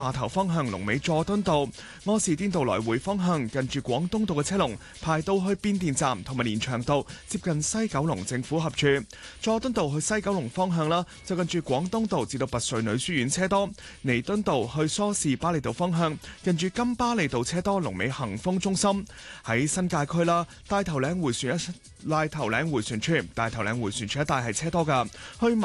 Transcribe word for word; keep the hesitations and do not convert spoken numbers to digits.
碼頭方向龍尾佐敦道，柯士甸道來回方向近住廣東道嘅車龍排到去變電站同埋連翔道，接近西九龍政府合署。佐敦道去西九龍方向啦，就近住廣東道至到拔萃女書院車多。彌敦道去梳士巴利道方向近住金巴利道車多，龍尾恒豐中心。喺新界區啦，大頭嶺迴旋一大頭嶺迴旋處大頭嶺迴旋處一帶係車多噶，去